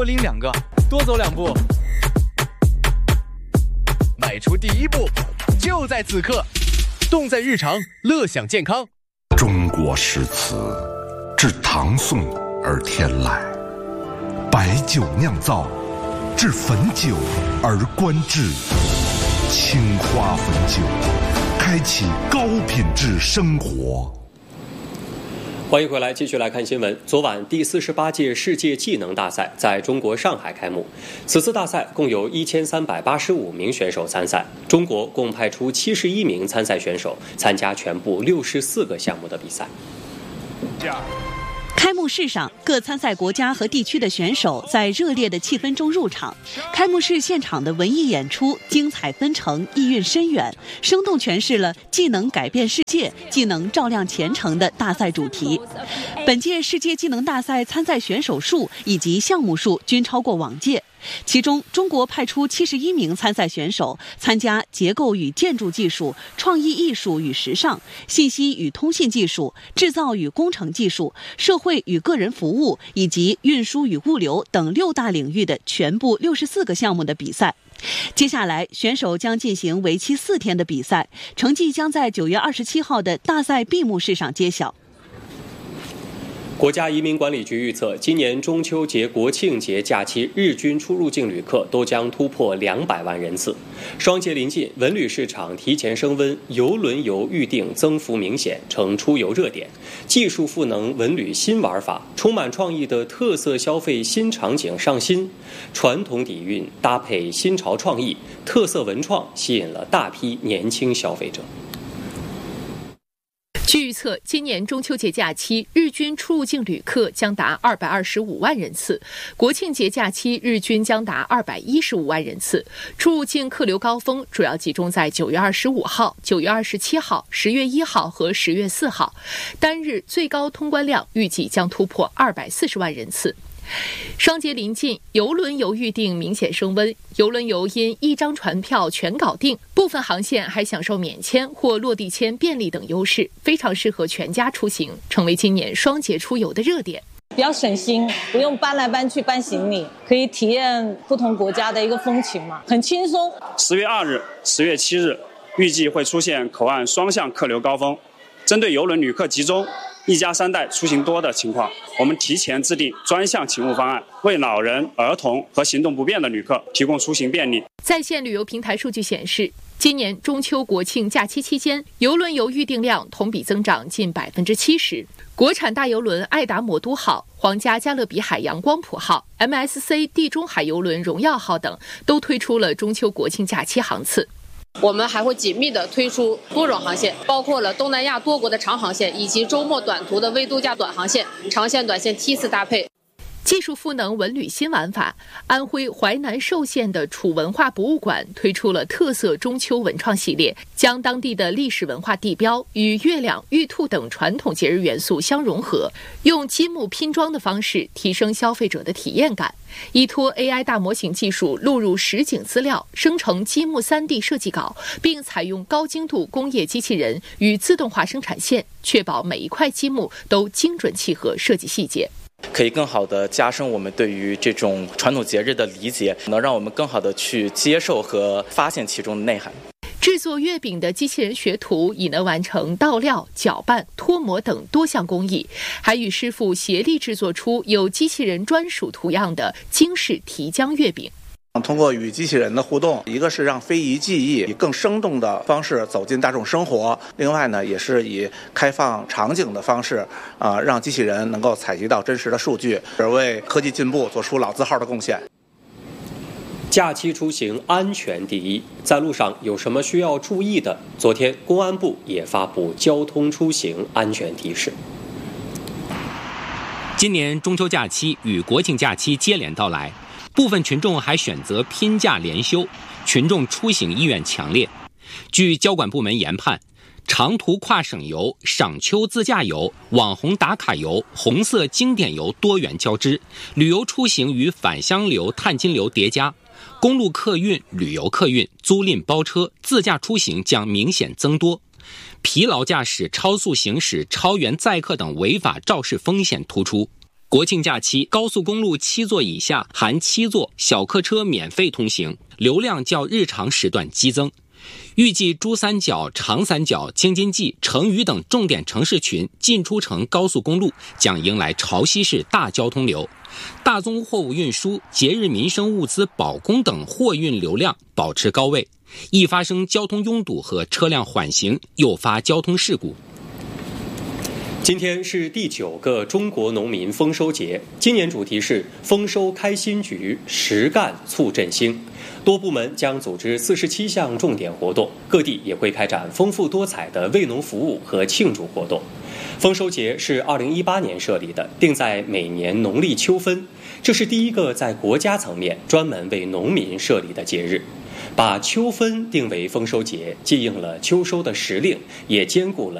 拎2个，多走2步。 迈出第一步，就在此刻。动在日常，乐享健康。 中国诗词，至唐宋而天籁；白酒酿造，至汾酒而观致。青花汾酒，开启高品质生活。 欢迎回来，继续来看新闻。昨晚第48届世界技能大赛在中国上海开幕。此次大赛共有1385名选手参赛，中国共派出71名参赛选手参加全部64个项目的比赛。 开幕式上，各参赛国家和地区的选手在热烈的气氛中入场。开幕式现场的文艺演出精彩纷呈，意蕴深远，生动诠释了技能改变世界，技能照亮前程的大赛主题。本届世界技能大赛参赛选手数以及项目数均超过往届。其中，中国派出71名参赛选手参加结构与建筑技术、创意艺术与时尚、信息与通信技术、制造与工程技术、社会与个人服务以及运输与物流等6大领域的全部64个项目的比赛。接下来，选手将进行为期4天的比赛，成绩将在9月27号的大赛闭幕式上揭晓。 国家移民管理局预测，今年中秋节、国庆节假期日均出入境旅客都将突破200万人次。双节临近，文旅市场提前升温，邮轮游预订增幅明显，成出游热点。技术赋能文旅新玩法，充满创意的特色消费新场景上新，传统底蕴搭配新潮创意，特色文创吸引了大批年轻消费者。 据预测，今年中秋节假期日均出入境旅客将达225万人次，国庆节假期日均将达215万人次。出入境客流高峰主要集中在9月25号、9月27号、10月1号和10月4号，单日最高通关量预计将突破240万人次。双节临近，邮轮游预订明显升温。邮轮游因1张船票全搞定，部分航线还享受免签或落地签便利等优势，非常适合全家出行，成为今年双节出游的热点。 比较省心，不用搬来搬去搬行李，可以体验不同国家的一个风情嘛，很轻松。 10月2日、10月7日，预计会出现口岸双向客流高峰。针对邮轮旅客集中、一家3代出行多的情况，我们提前制定专项勤务方案，为老人、儿童和行动不便的旅客提供出行便利。 在线旅游平台数据显示，今年中秋国庆假期期间，邮轮游预订量同比增长近70%。国产大邮轮爱达魔都号、皇家加勒比海洋光谱号、MSC 地中海邮轮荣耀号等都推出了中秋国庆假期航次。 我们还会紧密地推出多种航线，包括了东南亚多国的长航线，以及周末短途的微度假短航线、长线短线梯次搭配。 技术赋能文旅新玩法，安徽淮南寿县的楚文化博物馆推出了特色中秋文创系列，将当地的历史文化地标与月亮、玉兔等传统节日元素相融合，用积木拼装的方式提升消费者的体验感。依托 AI 大模型技术录入实景资料，生成积木3D 设计稿，并采用高精度工业机器人与自动化生产线，确保每一块积木都精准契合设计细节。 可以更好地加深我们对于这种传统节日的理解，能让我们更好地去接受和发现其中的内涵。 制作月饼的机器人学徒已能完成倒料、搅拌、脱模等多项工艺，还与师傅协力制作出有机器人专属图样的京式提浆月饼。 通过与机器人的互动，一个是让非遗技艺以更生动的方式走进大众生活，另外呢，也是以开放场景的方式，让机器人能够采集到真实的数据，为科技进步做出老字号的贡献。 假期出行安全第一，在路上有什么需要注意的？昨天公安部也发布交通出行安全提示。 今年中秋假期与国庆假期接连到来，部分群众还选择拼假连休，群众出行意愿强烈。据交管部门研判，长途跨省游、赏秋自驾游、网红打卡游、红色经典游多元交织，旅游出行与返乡流、探亲流叠加，公路客运、旅游客运、租赁包车、自驾出行将明显增多。疲劳驾驶、超速行驶、超员载客等违法肇事风险突出。 国庆假期，高速公路7座以下含7座小客车免费通行，流量较日常时段激增。预计珠三角、长三角、京津冀、成渝等重点城市群进出城高速公路将迎来潮汐式大交通流，大宗货物运输、节日民生物资保供等货运流量保持高位，易发生交通拥堵和车辆缓行，诱发交通事故。 今天是第9个中国农民丰收节，今年主题是丰收开新局，实干促振兴。多部门将组织47项重点活动，各地也会开展丰富多彩的为农服务和庆祝活动。丰收节是2018年设立的，定在每年农历秋分，这是第一个在国家层面专门为农民设立的节日。把秋分定为丰收节，既应了秋收的时令，也兼顾了